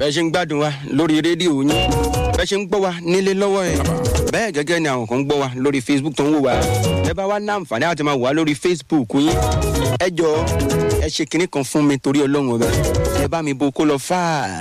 bẹ́ẹ̀ ṣe ń gbádùn wa lórí rédíò yín bẹ́ẹ̀ ṣe ń gbọ́ wa nílé lọ́wọ́ ẹ̀ bẹ́ẹ̀ gẹ́gẹ́ ni àwọn kan ń gbọ́ wa lórí Facebook tó ń wò wá ẹ bá wá ní àǹfààní àti máa wò wá lórí Facebook yín ẹ jọ̀ọ́ ẹ ṣe kinní kan fún mi torí Ọlọ́run ọba ẹ bá mi bo kó lọ fáà